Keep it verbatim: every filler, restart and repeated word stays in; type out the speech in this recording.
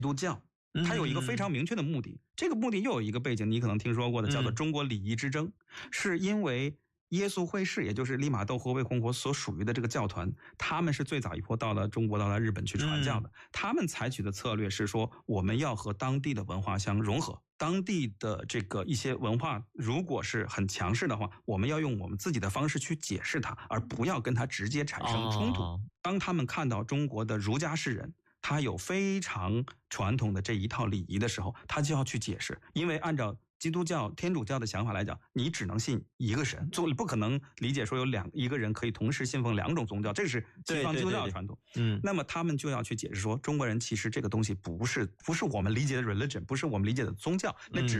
督教。它有一个非常明确的目的，嗯、这个目的又有一个背景，你可能听说过的，叫做中国礼仪之争，嗯、是因为耶稣会士，也就是利玛窦和卫红国所属于的这个教团，他们是最早一波到了中国、到了日本去传教的。嗯、他们采取的策略是说，我们要和当地的文化相融合，当地的这个一些文化如果是很强势的话，我们要用我们自己的方式去解释它，而不要跟它直接产生冲突。哦、当他们看到中国的儒家士人，他有非常传统的这一套礼仪的时候，他就要去解释，因为按照基督教、天主教的想法来讲，你只能信一个神，就不可能理解说有两一个人可以同时信奉两种宗教，这是西方基督教的传统。对对对对嗯，那么他们就要去解释说，中国人其实这个东西不是不是我们理解的 religion， 不是我们理解的宗教，那只